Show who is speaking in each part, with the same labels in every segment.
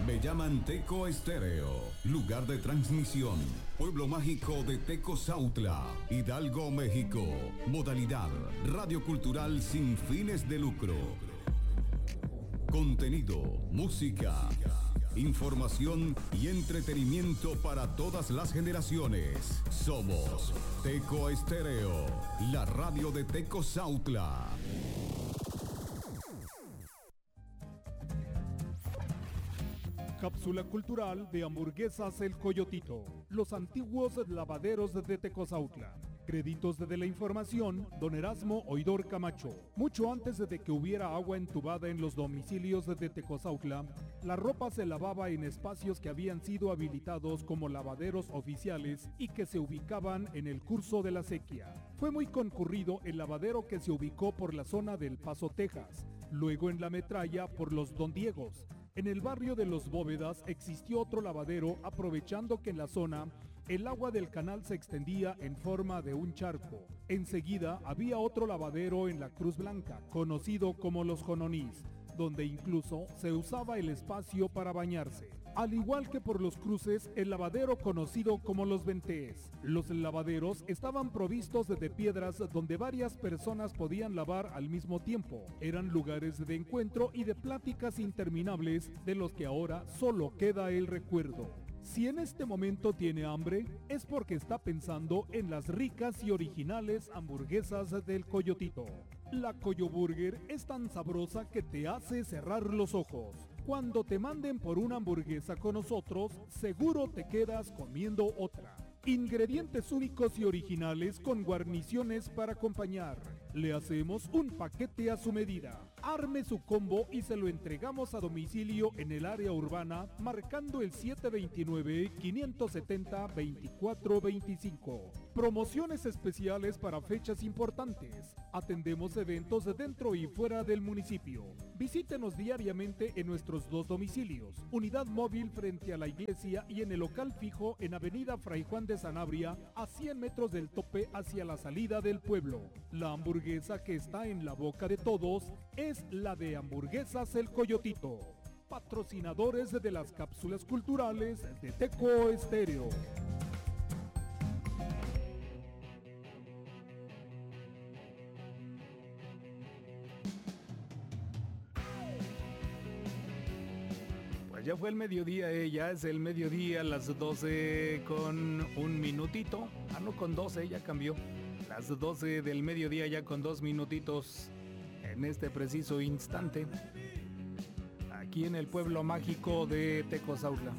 Speaker 1: Me llaman Teco Estéreo, lugar de transmisión, pueblo mágico de Tecozautla, Hidalgo, México. Modalidad, radio cultural sin fines de lucro. Contenido, música, información y entretenimiento para todas las generaciones. Somos Teco Estéreo, la radio de Tecozautla.
Speaker 2: Cápsula cultural de Hamburguesas El Coyotito, los antiguos lavaderos de Tecozautla. Créditos de la información, don Erasmo Oidor Camacho. Mucho antes de que hubiera agua entubada en los domicilios de Tecozautla, la ropa se lavaba en espacios que habían sido habilitados como lavaderos oficiales y que se ubicaban en el curso de la sequía. Fue muy concurrido el lavadero que se ubicó por la zona del Paso, Texas, luego en la Metralla por los Don Diegos. En el barrio de Los Bóvedas existió otro lavadero, aprovechando que en la zona el agua del canal se extendía en forma de un charco. Enseguida había otro lavadero en la Cruz Blanca, conocido como Los Jononís, donde incluso se usaba el espacio para bañarse. Al igual que por los cruces, el lavadero conocido como Los Ventés. Los lavaderos estaban provistos de piedras donde varias personas podían lavar al mismo tiempo. Eran lugares de encuentro y de pláticas interminables de los que ahora solo queda el recuerdo. Si en este momento tiene hambre, es porque está pensando en las ricas y originales hamburguesas del Coyotito. La Coyoburger es tan sabrosa que te hace cerrar los ojos. Cuando te manden por una hamburguesa con nosotros, seguro te quedas comiendo otra. Ingredientes únicos y originales con guarniciones para acompañar. Le hacemos un paquete a su medida. Arme su combo y se lo entregamos a domicilio en el área urbana marcando el 729-570-2425. Promociones especiales para fechas importantes. Atendemos eventos dentro y fuera del municipio. Visítenos diariamente en nuestros dos domicilios. Unidad móvil frente a la iglesia y en el local fijo en Avenida Fray Juan de Sanabria, a 100 metros del tope hacia la salida del pueblo. La hamburguesa que está en la boca de todos es la de Hamburguesas El Coyotito. Patrocinadores de las cápsulas culturales de Teco Estéreo.
Speaker 3: Ya fue el mediodía, ya es el mediodía, las 12 con un minutito. No con 12, ya cambió. Las 12 del mediodía ya con 2 minutitos en este preciso instante. Aquí en el pueblo mágico de Tecozautla.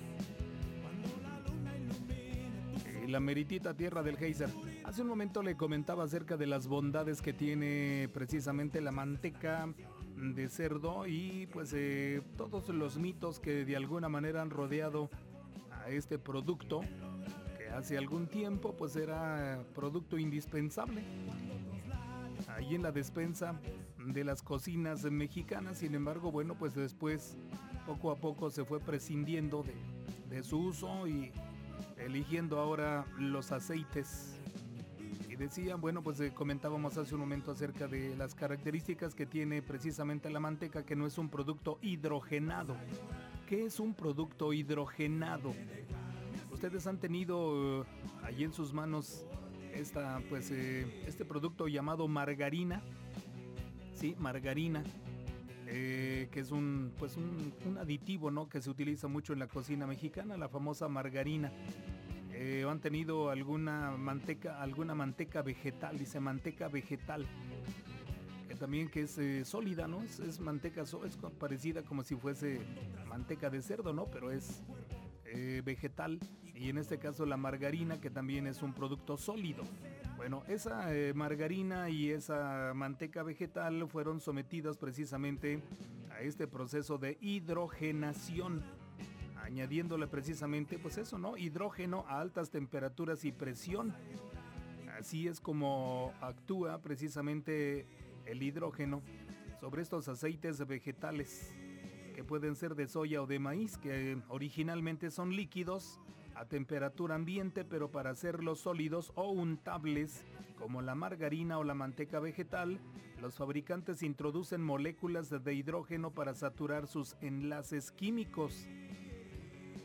Speaker 3: Y la meritita tierra del geyser. Hace un momento le comentaba acerca de las bondades que tiene precisamente la manteca de cerdo y pues todos los mitos que de alguna manera han rodeado a este producto que hace algún tiempo pues era producto indispensable ahí en la despensa de las cocinas mexicanas. Sin embargo, bueno, pues después poco a poco se fue prescindiendo de su uso y eligiendo ahora los aceites. Y decían, bueno, pues comentábamos hace un momento acerca de las características que tiene precisamente la manteca, que no es un producto hidrogenado. ¿Qué es un producto hidrogenado? Ustedes han tenido allí en sus manos este producto llamado margarina. Sí, margarina. Que es un aditivo, ¿no?, que se utiliza mucho en la cocina mexicana, la famosa margarina. Han tenido alguna manteca vegetal, dice manteca vegetal, que también que es sólida, ¿no? Es manteca, es parecida como si fuese manteca de cerdo, ¿no? Pero es vegetal, y en este caso la margarina, que también es un producto sólido. Bueno, esa margarina y esa manteca vegetal fueron sometidas precisamente a este proceso de hidrogenación, añadiéndole precisamente, pues eso, ¿no?, hidrógeno a altas temperaturas y presión. Así es como actúa precisamente el hidrógeno sobre estos aceites vegetales, que pueden ser de soya o de maíz, que originalmente son líquidos a temperatura ambiente, pero para hacerlos sólidos o untables, como la margarina o la manteca vegetal, los fabricantes introducen moléculas de hidrógeno para saturar sus enlaces químicos.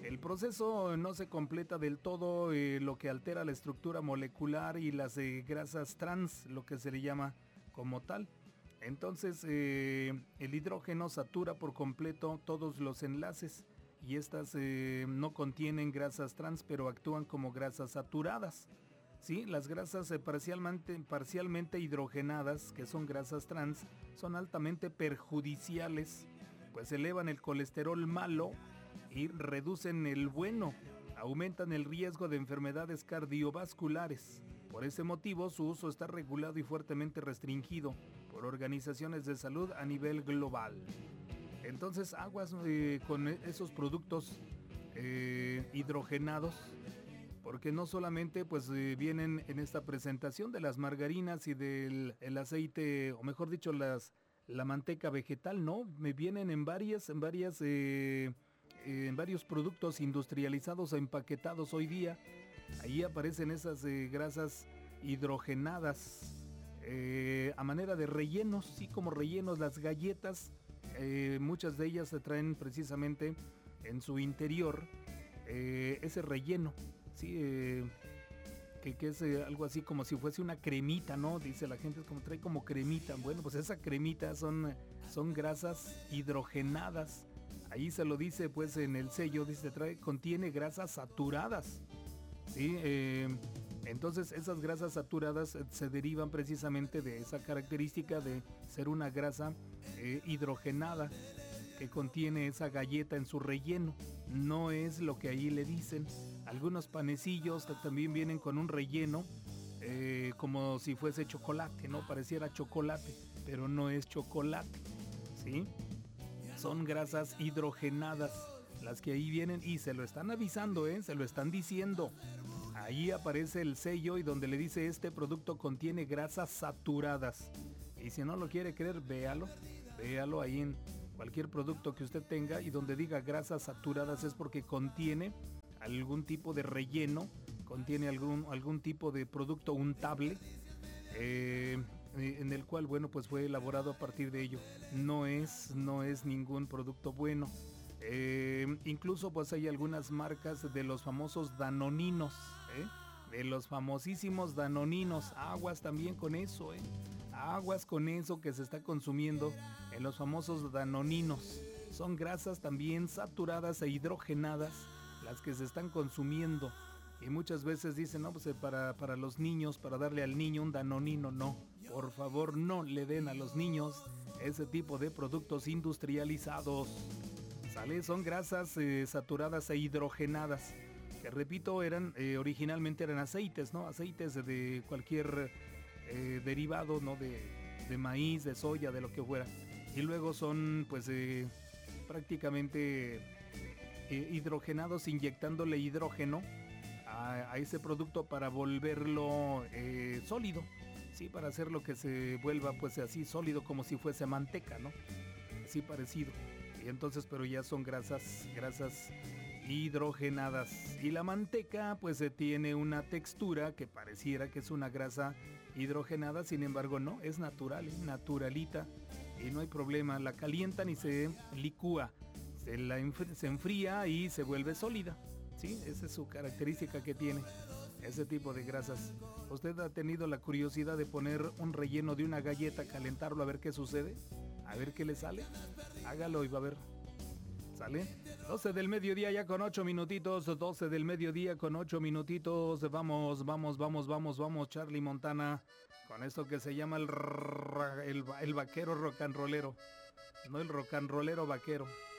Speaker 3: El proceso no se completa del todo, lo que altera la estructura molecular y las grasas trans, lo que se le llama como tal. Entonces el hidrógeno satura por completo todos los enlaces y estas no contienen grasas trans, pero actúan como grasas saturadas. ¿Sí? Las grasas parcialmente hidrogenadas, que son grasas trans, son altamente perjudiciales, pues elevan el colesterol malo y reducen el bueno, aumentan el riesgo de enfermedades cardiovasculares. Por ese motivo, su uso está regulado y fuertemente restringido por organizaciones de salud a nivel global. Entonces, aguas con esos productos hidrogenados, porque no solamente pues vienen en esta presentación de las margarinas y del el aceite, o mejor dicho, la manteca vegetal, no, me vienen en varios productos industrializados o empaquetados hoy día. Ahí aparecen esas grasas hidrogenadas a manera de rellenos, sí, como rellenos. Las galletas, muchas de ellas se traen precisamente en su interior ese relleno, sí, que es algo así como si fuese una cremita, ¿no? Dice la gente, es como trae como cremita. Bueno, pues esa cremita son grasas hidrogenadas. Ahí se lo dice pues en el sello, dice contiene grasas saturadas. ¿Sí? Entonces esas grasas saturadas se derivan precisamente de esa característica de ser una grasa hidrogenada que contiene esa galleta en su relleno. No es lo que ahí le dicen. Algunos panecillos también vienen con un relleno como si fuese chocolate, ¿no? Pareciera chocolate, pero no es chocolate, ¿sí? Son grasas hidrogenadas las que ahí vienen y se lo están avisando, se lo están diciendo. Ahí aparece el sello y donde le dice este producto contiene grasas saturadas. Y si no lo quiere creer, véalo ahí en cualquier producto que usted tenga y donde diga grasas saturadas es porque contiene algún tipo de relleno, contiene algún tipo de producto untable en el cual, bueno, pues fue elaborado a partir de ello. No es ningún producto bueno. Incluso pues hay algunas marcas de los famosos danoninos, de los famosísimos danoninos. Aguas también con eso, aguas con eso que se está consumiendo en los famosos danoninos. Son grasas también saturadas e hidrogenadas las que se están consumiendo. Y muchas veces dicen, no, pues para los niños, para darle al niño un danonino. No, por favor, no le den a los niños ese tipo de productos industrializados. ¿Sale? Son grasas saturadas e hidrogenadas, que repito, originalmente eran aceites, ¿no? Aceites de cualquier derivado, ¿no? De maíz, de soya, de lo que fuera. Y luego son, pues, prácticamente hidrogenados, inyectándole hidrógeno a ese producto para volverlo sólido, sí, para hacer lo que se vuelva pues así sólido como si fuese manteca, ¿no? Así parecido. Y entonces, pero ya son grasas hidrogenadas. Y la manteca pues tiene una textura que pareciera que es una grasa hidrogenada, sin embargo no, es natural, naturalita, y no hay problema. La calientan y se licúa, se enfría y se vuelve sólida. Sí, esa es su característica que tiene ese tipo de grasas. ¿Usted ha tenido la curiosidad de poner un relleno de una galleta, calentarlo a ver qué sucede? A ver qué le sale. Hágalo y va a ver. ¿Sale? 12 del mediodía ya con 8 minutitos. 12 del mediodía con 8 minutitos. Vamos, Charlie Montana. Con esto que se llama el vaquero rock and rollero. No el rock and rollero vaquero.